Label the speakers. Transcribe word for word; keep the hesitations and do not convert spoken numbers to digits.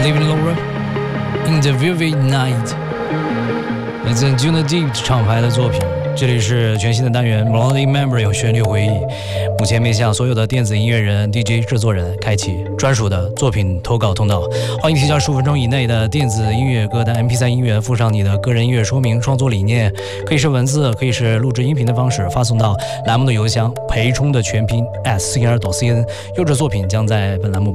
Speaker 1: Living Laura in the Vivid Night， 来自 Juno Deep 厂牌的作品。这里是全新的单元 Melody Memory 有旋律回忆，目前面向所有的电子音乐人、D J 制作人开启专属的作品投稿通道，欢迎提交十五分钟以内的电子音乐歌单 M P 三 音源，附上你的个人音乐说明、创作理念，可以是文字，可以是录制音频的方式，发送到栏目的邮箱培冲的全拼 at c r 点 c n， 优质作品将在本栏目